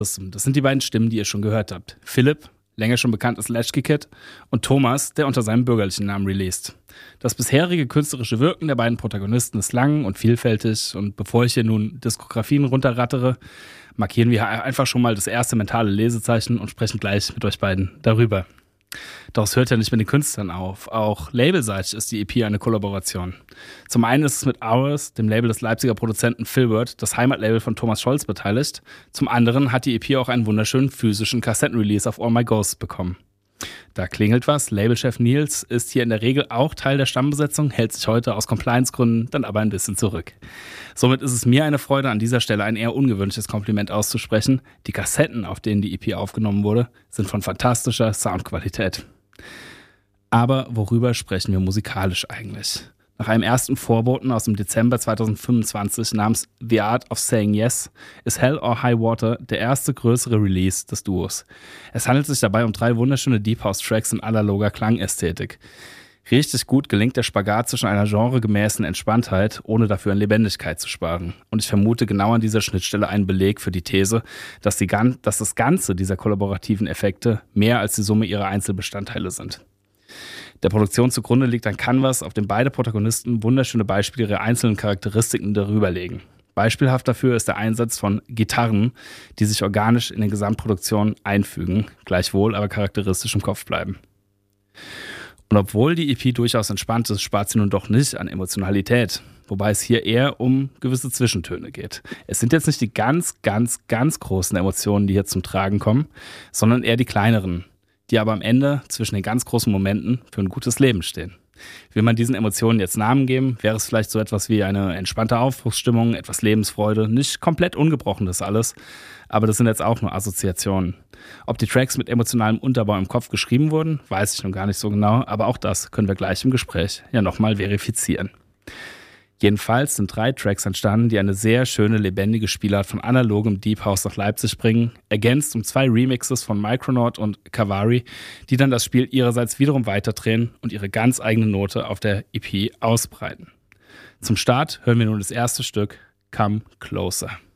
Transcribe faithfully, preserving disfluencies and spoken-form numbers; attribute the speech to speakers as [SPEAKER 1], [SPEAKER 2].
[SPEAKER 1] Das, das sind die beiden Stimmen, die ihr schon gehört habt. Philipp, länger schon bekannt als Latchkey Kid, und Thomas, der unter seinem bürgerlichen Namen released. Das bisherige künstlerische Wirken der beiden Protagonisten ist lang und vielfältig, und bevor ich hier nun Diskografien runterrattere, markieren wir einfach schon mal das erste mentale Lesezeichen und sprechen gleich mit euch beiden darüber. Doch es hört ja nicht mit den Künstlern auf. Auch labelseitig ist die E P eine Kollaboration. Zum einen ist es mit Hours, dem Label des Leipziger Produzenten Filbert, das Heimatlabel von Thomas Scholz, beteiligt. Zum anderen hat die E P auch einen wunderschönen physischen Kassettenrelease auf All My Ghosts bekommen. Da klingelt was. Labelchef Nils ist hier in der Regel auch Teil der Stammbesetzung, hält sich heute aus Compliance-Gründen dann aber ein bisschen zurück. Somit ist es mir eine Freude, an dieser Stelle ein eher ungewöhnliches Kompliment auszusprechen. Die Kassetten, auf denen die E P aufgenommen wurde, sind von fantastischer Soundqualität. Aber worüber sprechen wir musikalisch eigentlich? Nach einem ersten Vorboten aus dem Dezember zweitausendfünfundzwanzig namens The Art of Saying Yes ist Hell or High Water der erste größere Release des Duos. Es handelt sich dabei um drei wunderschöne Deep House Tracks in analoger Klangästhetik. Richtig gut gelingt der Spagat zwischen einer genregemäßen Entspanntheit, ohne dafür an Lebendigkeit zu sparen. Und ich vermute genau an dieser Schnittstelle einen Beleg für die These, dass, die, dass das Ganze dieser kollaborativen Effekte mehr als die Summe ihrer Einzelbestandteile sind. Der Produktion zugrunde liegt ein Canvas, auf dem beide Protagonisten wunderschöne Beispiele ihrer einzelnen Charakteristiken darüberlegen. Beispielhaft dafür ist der Einsatz von Gitarren, die sich organisch in den Gesamtproduktionen einfügen, gleichwohl aber charakteristisch im Kopf bleiben. Und obwohl die E P durchaus entspannt ist, spart sie nun doch nicht an Emotionalität, wobei es hier eher um gewisse Zwischentöne geht. Es sind jetzt nicht die ganz, ganz, ganz großen Emotionen, die hier zum Tragen kommen, sondern eher die kleineren, die aber am Ende zwischen den ganz großen Momenten für ein gutes Leben stehen. Will man diesen Emotionen jetzt Namen geben, wäre es vielleicht so etwas wie eine entspannte Aufbruchsstimmung, etwas Lebensfreude, nicht komplett ungebrochen das alles, aber das sind jetzt auch nur Assoziationen. Ob die Tracks mit emotionalem Unterbau im Kopf geschrieben wurden, weiß ich nun gar nicht so genau, aber auch das können wir gleich im Gespräch ja nochmal verifizieren. Jedenfalls sind drei Tracks entstanden, die eine sehr schöne, lebendige Spielart von analogem Deep House nach Leipzig bringen, ergänzt um zwei Remixes von Micronaut und Kavari, die dann das Spiel ihrerseits wiederum weiterdrehen und ihre ganz eigene Note auf der E P ausbreiten. Zum Start hören wir nun das erste Stück, Come Closer.